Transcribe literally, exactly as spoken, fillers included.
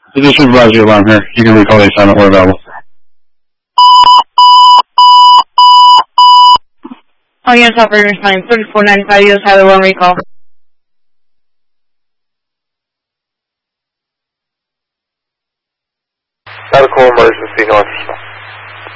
Position supervisor alarm here. You can recall the assignment where available. Oh, yes, operator nine thirty-four ninety-five, U S Highway one recall. Medical emergency north.